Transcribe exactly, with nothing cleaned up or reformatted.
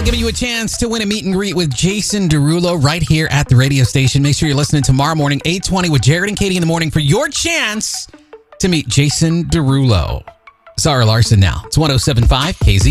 tomorrow, giving you a chance to win a meet and greet with Jason Derulo right here at the radio station. Make sure you're listening tomorrow morning, eight twenty with Jared and Katie in the morning for your chance to meet Jason Derulo. Zara Larson now. It's one oh seven point five K Z.